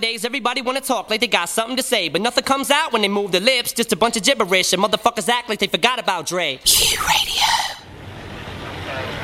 Nowadays, everybody wanna talk like they got something to say, but nothing comes out when they move their lips, just a bunch of gibberish, and motherfuckers act like they forgot about Dre. Q Radio.